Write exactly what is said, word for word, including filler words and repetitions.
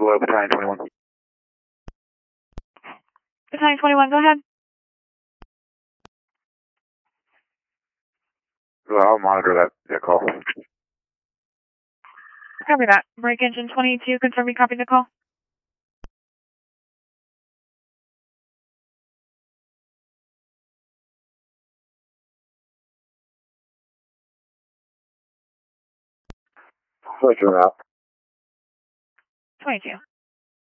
below Battalion twenty-one. Battalion twenty-one, go ahead. Well, I'll monitor that, that call. Copy that. Break engine twenty-two, confirm you copied the call. Roger, out. twenty-two.